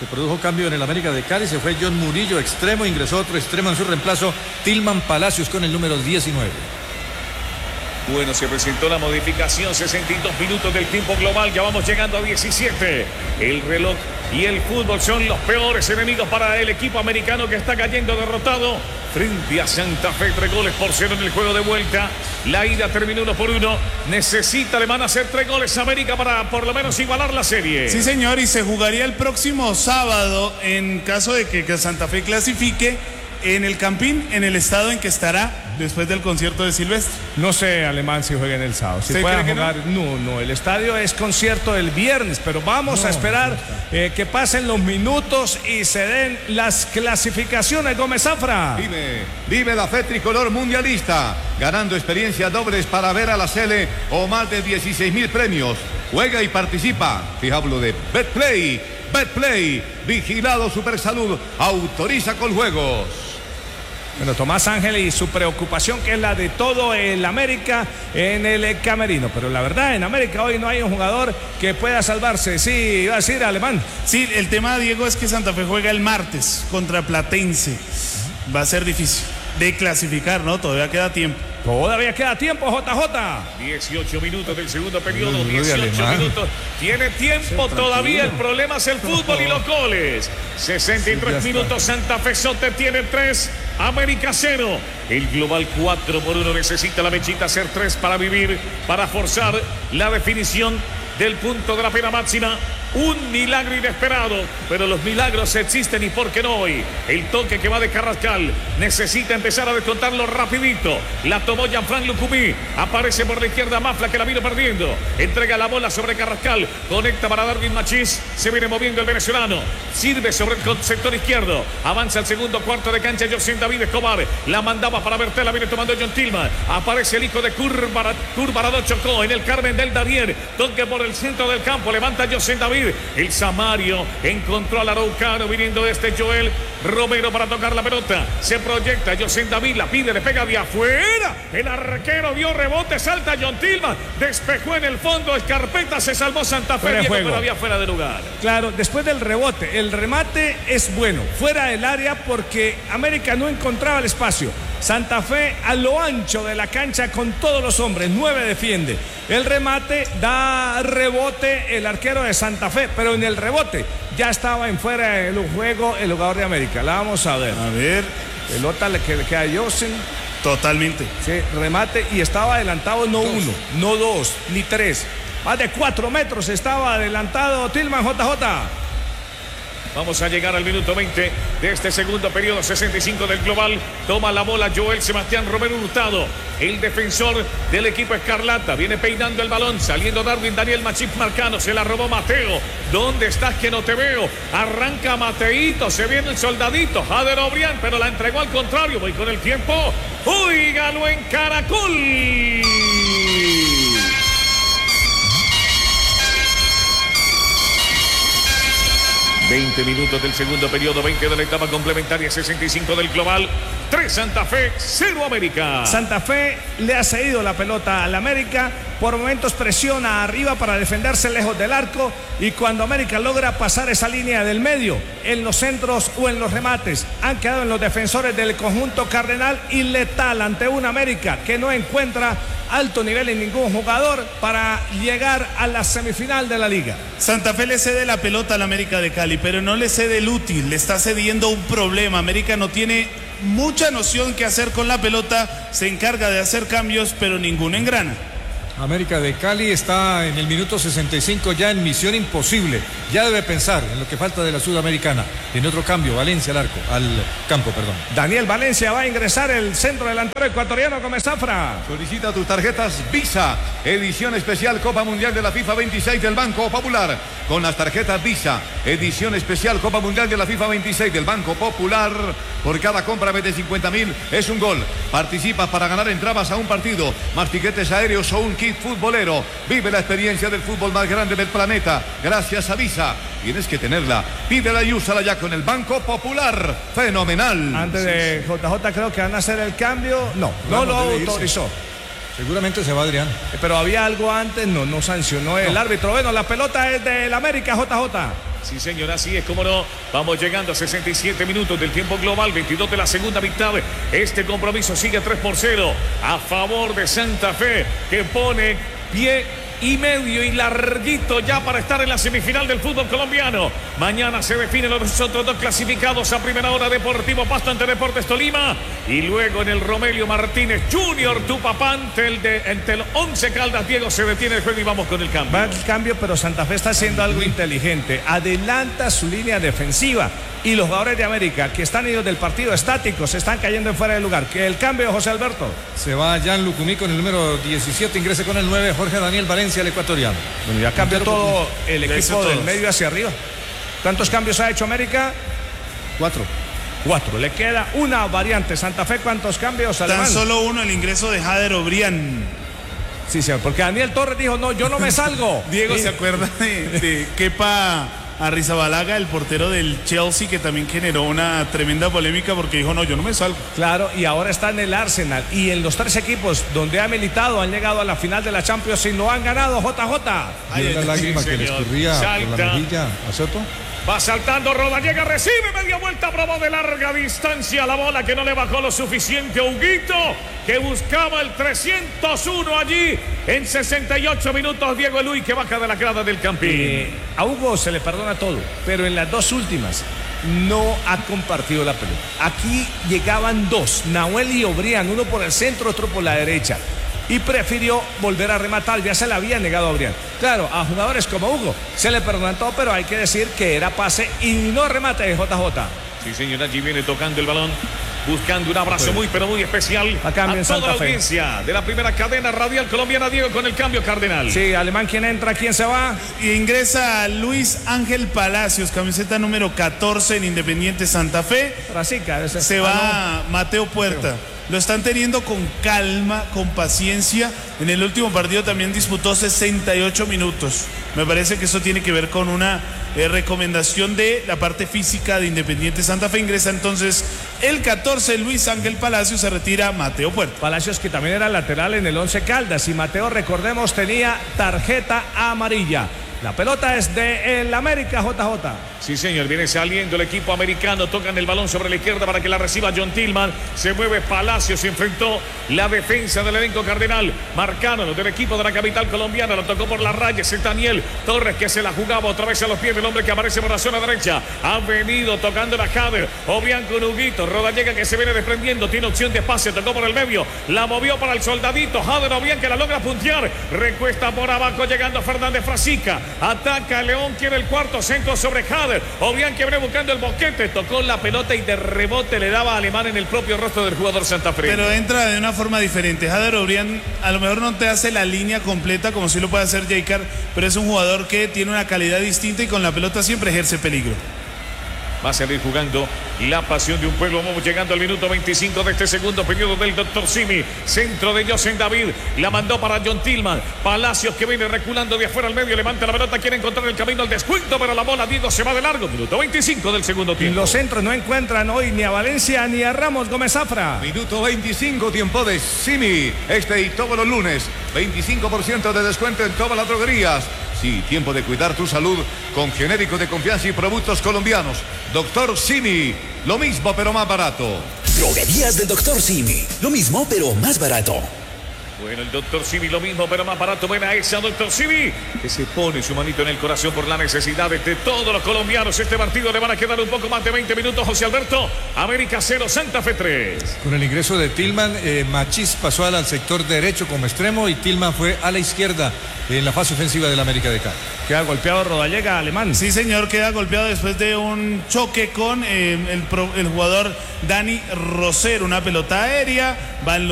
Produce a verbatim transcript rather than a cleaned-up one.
Se produjo cambio en el América de Cali, se fue John Murillo, extremo, ingresó otro extremo en su reemplazo, Tilman Palacios con el número diecinueve. Bueno, se presentó la modificación, sesenta y dos minutos del tiempo global, ya vamos llegando a diecisiete. El reloj y el fútbol son los peores enemigos para el equipo americano que está cayendo derrotado frente a Santa Fe. Tres goles por cero en el juego de vuelta. La ida terminó uno por uno. Necesita, le van a hacer tres goles a América para por lo menos igualar la serie. Sí, señor, y se jugaría el próximo sábado en caso de que, que Santa Fe clasifique en el Campín, en el estado en que estará después del concierto de Silvestre. No sé, Alemán, si jueguen el sábado. Si pueden jugar, no? no, no, el estadio es concierto el viernes, pero vamos no, a esperar no eh, que pasen los minutos y se den las clasificaciones. Gómez Zafra. Vive, vive la fe tricolor mundialista, ganando experiencias dobles para ver a la Sele o más de dieciséis mil premios. Juega y participa. Y hablo de Betplay. Betplay, vigilado Supersalud, autoriza con juegos. Bueno, Tomás Ángel y su preocupación, que es la de todo el América en el camerino. Pero la verdad, en América hoy no hay un jugador que pueda salvarse. Sí, iba a decir Alemán. Sí, el tema, Diego, es que Santa Fe juega el martes contra Platense. Va a ser difícil de clasificar, ¿no? Todavía queda tiempo. Todavía queda tiempo, J J. dieciocho minutos del segundo periodo, dieciocho minutos. Tiene tiempo todavía, el problema es el fútbol y los goles. sesenta y tres minutos, Santa Fe Sote tiene tres, América cero. El global cuatro por uno, necesita la mechita hacer tres para vivir, para forzar la definición del punto de la pena máxima. Un milagro inesperado, pero los milagros existen y por qué no hoy. El toque que va de Carrascal necesita empezar a descontarlo rapidito. La tomó Jean-Franc Lucumí, aparece por la izquierda Mafla, que la vino perdiendo. Entrega la bola sobre Carrascal, conecta para Darwin Machís, se viene moviendo el venezolano, sirve sobre el sector izquierdo, avanza el segundo cuarto de cancha José David Escobar, la mandaba para Bertel, la viene tomando John Tilman, aparece el hijo de Curvarado Chocó en el Carmen del Darier, toque por el centro del campo, levanta José David. El Samario encontró al araucano viniendo de este Joel Romero para tocar la pelota. Se proyecta José David, la pide, le pega de afuera. El arquero dio rebote, salta John Tilman, despejó en el fondo, Escarpeta, se salvó Santa Fe, Diego, pero había fuera de lugar. Claro, después del rebote, el remate es bueno, fuera del área porque América no encontraba el espacio. Santa Fe a lo ancho de la cancha con todos los hombres, nueve defiende. El remate da rebote el arquero de Santa Fe, pero en el rebote ya estaba en fuera del juego el jugador de América. La vamos a ver. A ver. Pelota que le queda a Josen. Totalmente. Sí, remate y estaba adelantado no dos. uno, no dos, ni tres. Más de cuatro metros estaba adelantado Tilman. J J. Vamos a llegar al minuto veinte de este segundo periodo, sesenta y cinco del global. Toma la bola Joel Sebastián Romero Hurtado, el defensor del equipo Escarlata. Viene peinando el balón, saliendo Darwin Daniel Machís Marcano. Se la robó Mateo. ¿Dónde estás que no te veo? Arranca Mateito, se viene el soldadito. Jader Obrián, pero la entregó al contrario. Voy con el tiempo. ¡Óigalo en Caracol! veinte minutos del segundo periodo, veinte de la etapa complementaria, sesenta y cinco del global. tres Santa Fe, cero América. Santa Fe le ha cedido la pelota al América. Por momentos presiona arriba para defenderse lejos del arco. Y cuando América logra pasar esa línea del medio, en los centros o en los remates, han quedado en los defensores del conjunto cardenal y letal ante una América que no encuentra alto nivel en ningún jugador para llegar a la semifinal de la liga. Santa Fe le cede la pelota al América de Cali, pero no le cede el útil, le está cediendo un problema. América no tiene mucha noción qué hacer con la pelota, se encarga de hacer cambios, pero ninguno engrana. América de Cali está en el minuto sesenta y cinco ya en misión imposible. Ya debe pensar en lo que falta de la Sudamericana. En otro cambio, Valencia al arco, al campo, perdón. Daniel Valencia va a ingresar, el centro delantero ecuatoriano Gómez Zafra. Solicita tus tarjetas Visa, edición especial Copa Mundial de la FIFA veintiséis del Banco Popular. Con las tarjetas Visa, edición especial Copa Mundial de la FIFA veintiséis del Banco Popular. Por cada compra de cincuenta mil es un gol. Participas para ganar entradas a un partido, más tiquetes aéreos o un kit futbolero. Vive la experiencia del fútbol más grande del planeta gracias a Visa. Tienes que tenerla. Pídela y úsala ya con el Banco Popular. Fenomenal. Antes de J J creo que van a hacer el cambio. No, no lo autorizó. Seguramente se va Adrián. Pero había algo antes, no, no sancionó el no. árbitro. Bueno, la pelota es del América, J J. Sí, señor, así es, como no. Vamos llegando a sesenta y siete minutos del tiempo global, veintidós de la segunda mitad. Este compromiso sigue tres por cero a favor de Santa Fe, que pone pie y medio y larguito ya para estar en la semifinal del fútbol colombiano. Mañana se definen los otros dos clasificados a primera hora: Deportivo Pasto ante Deportes Tolima, y luego en el Romelio Martínez Junior Tupapán ante el, de, ante el Once Caldas. Diego, se detiene el juego y vamos con el cambio. Va el cambio, pero Santa Fe está haciendo algo inteligente. Adelanta su línea defensiva y los jugadores de América, que están ellos del partido estáticos, se están cayendo en fuera de lugar. Que el cambio, José Alberto. Se va Jan Lucumí con el número diecisiete, ingresa con el nueve Jorge Daniel Valencia, el ecuatoriano. Bueno, ya cambió todo el equipo del medio hacia arriba. ¿Cuántos cambios ha hecho América? Cuatro. Cuatro. Le queda una variante. Santa Fe, ¿cuántos cambios? Tan solo uno, el ingreso de Jader Obrián. Sí, señor, porque Daniel Torres dijo, no, yo no me salgo. Diego, sí. ¿Se acuerda de, de Kepa Arrizabalaga, el portero del Chelsea, que también generó una tremenda polémica porque dijo, no, yo no me salgo? Claro, y ahora está en el Arsenal, y en los tres equipos donde ha militado han llegado a la final de la Champions y lo han ganado. J J. Hay una lágrima sí, que le escurría por la mejilla a Soto. Va saltando Rodallega, recibe media vuelta, probó de larga distancia la bola, que no le bajó lo suficiente a Huguito, que buscaba el trescientos uno allí en sesenta y ocho minutos. Diego Eluy, que baja de la grada del Campín. Eh, a Hugo se le perdona todo, pero en las dos últimas no ha compartido la pelota. Aquí llegaban dos, Nahuel y Obrián, uno por el centro, otro por la derecha, y prefirió volver a rematar. Ya se le había negado a Obrián. Claro, a jugadores como Hugo se le perdonan todo, pero hay que decir que era pase y no remate de J J. Sí, señor, allí viene tocando el balón, buscando un abrazo pues, muy, pero muy especial a, a toda Santa la Fe. Audiencia de la primera cadena radial colombiana. Diego, con el cambio, Cardenal. Sí, Alemán, ¿quién entra? ¿Quién se va? Y ingresa Luis Ángel Palacios, camiseta número catorce en Independiente Santa Fe. Brasica, ese... Se va ah, no. Mateo Puerta. Lo están teniendo con calma, con paciencia. En el último partido también disputó sesenta y ocho minutos. Me parece que eso tiene que ver con una eh, recomendación de la parte física de Independiente Santa Fe. Ingresa entonces el catorce Luis Ángel Palacios, se retira Mateo Puerta. Palacios, que también era lateral en el Once Caldas, y Mateo, recordemos, tenía tarjeta amarilla. La pelota es de el América, J J. Sí, señor, viene saliendo el equipo americano. Tocan el balón sobre la izquierda para que la reciba John Tillman. Se mueve Palacios, se enfrentó la defensa del elenco cardenal. Marcano, del equipo de la capital colombiana. Lo tocó por las rayas el Daniel Torres, que se la jugaba otra vez a los pies del hombre que aparece por la zona derecha. Ha venido tocando la Jader. Obian con Huguito. Rodallega, que se viene desprendiendo. Tiene opción de espacio. Tocó por el medio. La movió para el soldadito. Jader Obian, que la logra puntear. Recuesta por abajo, llegando Fernández Frasica. Ataca León, quiere el cuarto centro sobre Jader. Obian, que viene buscando el boquete, tocó la pelota y de rebote le daba a Alemán en el propio rostro del jugador Santa Fe. Pero entra de una forma diferente. Jader Obian a lo mejor no te hace la línea completa como si lo puede hacer Jaycar, pero es un jugador que tiene una calidad distinta y con la pelota siempre ejerce peligro. Va a salir jugando la pasión de un pueblo. Vamos llegando al minuto veinticinco de este segundo periodo del doctor Simi. Centro de José David. La mandó para John Tillman. Palacios, que viene reculando de afuera al medio. Levanta la pelota. Quiere encontrar el camino al descuento, pero la bola, Diego, se va de largo. Minuto veinticinco del segundo tiempo. Los centros no encuentran hoy ni a Valencia ni a Ramos Gómez Zafra. Minuto veinticinco, tiempo de Simi. Este y todos los lunes. veinticinco por ciento de descuento en todas las droguerías. Sí, tiempo de cuidar tu salud con genéricos de confianza y productos colombianos. Doctor Simi, lo mismo pero más barato. Droguerías del Doctor Simi, lo mismo pero más barato. Bueno, el doctor Simi, lo mismo pero más barato. Buena esa, doctor Simi, que se pone su manito en el corazón por las necesidades de todos los colombianos. Este partido le van a quedar un poco más de veinte minutos, José Alberto. América cero, Santa Fe tres. Con el ingreso de Tillman, eh, Machís pasó al sector derecho como extremo y Tillman fue a la izquierda en la fase ofensiva del América de Cali. Queda golpeado Rodallega, Alemán. Sí, señor, queda golpeado después de un choque con eh, el, el jugador Dani Rosero. Una pelota aérea, van los